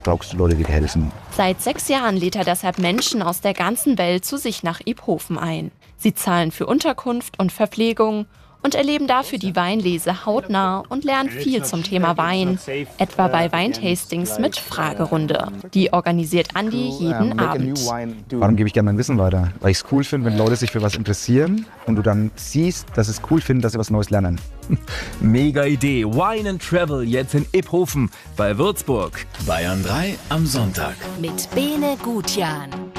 brauchst du Leute, die dir helfen. Seit 6 Jahren lädt er deshalb Menschen aus der ganzen Welt zu sich nach Iphofen ein. Sie zahlen für Unterkunft und Verpflegung und erleben dafür die Weinlese hautnah und lernen viel zum Thema Wein, etwa bei Weintastings mit Fragerunde. Die organisiert Andi jeden Abend. Warum gebe ich gerne mein Wissen weiter? Weil ich es cool finde, wenn Leute sich für was interessieren und du dann siehst, dass sie es cool finden, dass sie was Neues lernen. Mega Idee. Wine and Travel jetzt in Iphofen bei Würzburg. Bayern 3 am Sonntag. Mit Bene Gutjahr.